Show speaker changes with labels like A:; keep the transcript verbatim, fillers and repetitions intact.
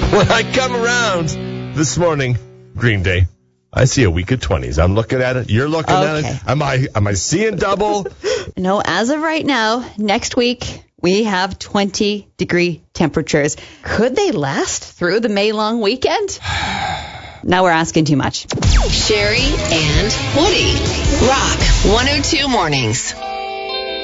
A: When I come around this morning, Green Day, I see a week of twenties. I'm looking at it. You're looking
B: Okay.
A: at it. Am I am I seeing double?
B: No, as of right now, next week, we have twenty degree temperatures. Could they last through the May long weekend? Now we're asking too much.
C: Sherry and Woody. Rock one oh two Mornings.